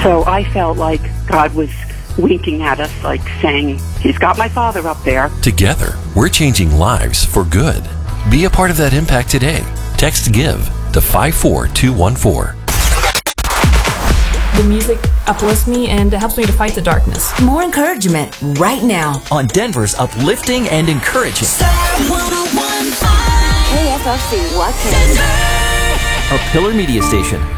So I felt like God was winking at us, like saying, he's got my father up there. Together, we're changing lives for good. Be a part of that impact today. Text GIVE to 54214. The music uplifts me and it helps me to fight the darkness. More encouragement right now on Denver's uplifting and encouraging Star 101.5 KFFC Watkins, a Pillar Media station.